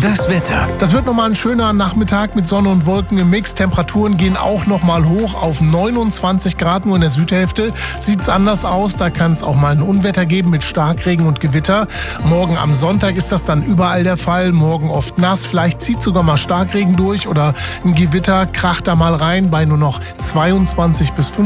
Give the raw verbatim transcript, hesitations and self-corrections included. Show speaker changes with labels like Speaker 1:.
Speaker 1: Das Wetter.
Speaker 2: Das wird nochmal ein schöner Nachmittag mit Sonne und Wolken im Mix. Temperaturen gehen auch nochmal hoch auf neunundzwanzig Grad. Nur in der Südhälfte sieht es anders aus. Da kann es auch mal ein Unwetter geben mit Starkregen und Gewitter. Morgen am Sonntag ist das dann überall der Fall. Morgen oft nass. Vielleicht zieht sogar mal Starkregen durch oder ein Gewitter kracht da mal rein bei nur noch zweiundzwanzig bis fünfundzwanzig